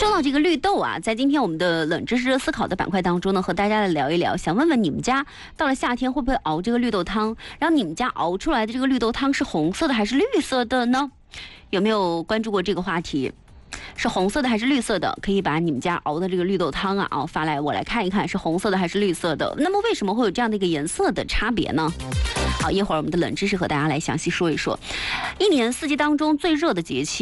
说到这个绿豆啊，在今天我们的冷知识热思考的板块当中呢，和大家来聊一聊，想问问你们家到了夏天会不会熬这个绿豆汤？然后你们家熬出来的这个绿豆汤是红色的还是绿色的呢？有没有关注过这个话题？是红色的还是绿色的？可以把你们家熬的这个绿豆汤啊发来，我来看一看是红色的还是绿色的。那么为什么会有这样的一个颜色的差别呢？好，一会儿我们的冷知识和大家来详细说一说。一年四季当中最热的节气